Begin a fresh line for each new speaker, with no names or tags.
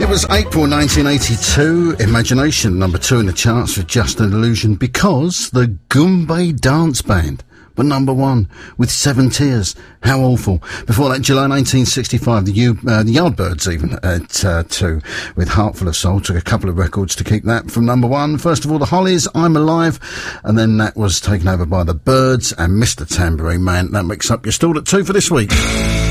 It was April 1982, Imagination, number 2 in the charts for Just an Illusion, because the Goombay Dance Band were number 1 with 7 Tears. How awful. Before that, July 1965, the Yardbirds even at 2 with Heartful of Soul. Took a couple of records to keep that from number 1. First of all, the Hollies, I'm Alive, and then that was taken over by the Byrds and Mr. Tambourine Man. That makes up your stall at 2 for this week.